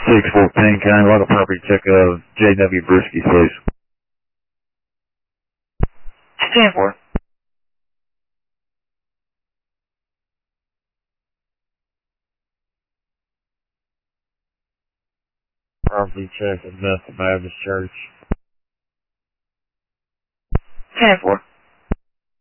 614, can I log a property check of J.W. Brewski, please? 10-4. Property check of Bethel Baptist Church. 10-4.